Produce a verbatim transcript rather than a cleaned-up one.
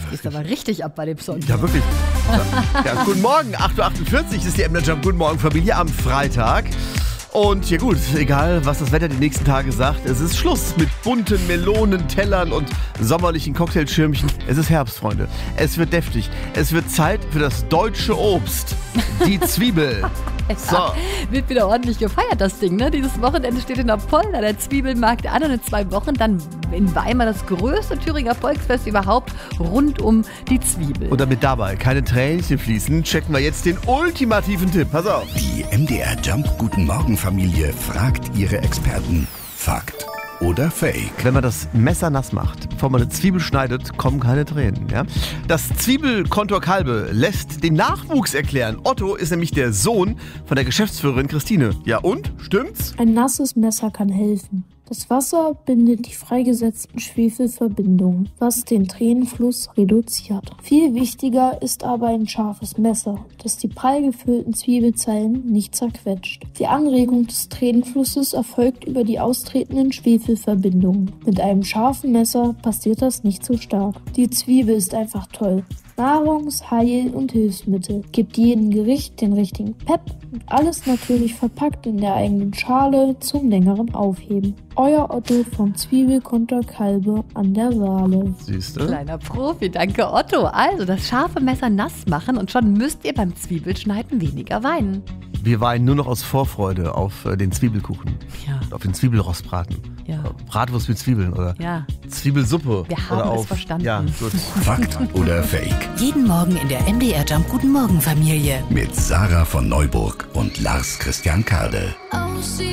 Ist aber richtig ab bei dem Song. Ja, wirklich. Ja, guten Morgen, acht Uhr achtundvierzig ist die M D Jump. Guten Morgen, Familie, am Freitag. Und ja gut, egal was das Wetter die nächsten Tage sagt, es ist Schluss mit bunten Melonen, Tellern und sommerlichen Cocktailschirmchen. Es ist Herbst, Freunde. Es wird deftig. Es wird Zeit für das deutsche Obst. Die Zwiebel. So. Ja, wird wieder ordentlich gefeiert, das Ding, ne? Dieses Wochenende steht in der Polder, der Zwiebelmarkt an, und in zwei Wochen dann in Weimar das größte Thüringer Volksfest überhaupt rund um die Zwiebel. Und damit dabei keine Tränchen fließen, checken wir jetzt den ultimativen Tipp. Pass auf. Die M D R Jump Guten Morgen Familie fragt ihre Experten. Fakt oder Fake? Wenn man das Messer nass macht, bevor man eine Zwiebel schneidet, kommen keine Tränen. Ja? Das Zwiebelkontor Kalbe lässt den Nachwuchs erklären. Otto ist nämlich der Sohn von der Geschäftsführerin Christine. Ja und? Stimmt's? Ein nasses Messer kann helfen. Das Wasser bindet die freigesetzten Schwefelverbindungen, was den Tränenfluss reduziert. Viel wichtiger ist aber ein scharfes Messer, das die prall gefüllten Zwiebelzellen nicht zerquetscht. Die Anregung des Tränenflusses erfolgt über die austretenden Schwefelverbindungen. Mit einem scharfen Messer passiert das nicht so stark. Die Zwiebel ist einfach toll. Nahrungs-, Heil- und Hilfsmittel. Gibt jedem Gericht den richtigen Pep und alles natürlich verpackt in der eigenen Schale zum längeren Aufheben. Euer Otto vom Zwiebelkontor Kalbe an der Saale. Siehste? Kleiner Profi, danke Otto. Also das scharfe Messer nass machen und schon müsst ihr beim Zwiebelschneiden weniger weinen. Wir weinen nur noch aus Vorfreude auf äh, den Zwiebelkuchen. Ja. Auf den Zwiebelrostbraten. Ja. Bratwurst mit Zwiebeln oder Ja. Zwiebelsuppe. Wir haben oder es auf, verstanden. Ja, gut. Fakt oder Fake? Jeden Morgen in der M D R Jump Guten Morgen Familie. Mit Sarah von Neuburg und Lars Christian Kade.